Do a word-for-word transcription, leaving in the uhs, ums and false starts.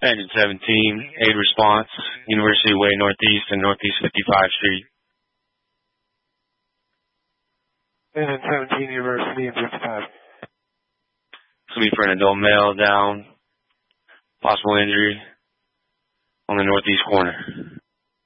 Engine seventeen, aid response, University Way Northeast and Northeast fifty-fifth Street. Engine seventeen, University and fifty-five. This will be for an adult male down, possible injury on the northeast corner.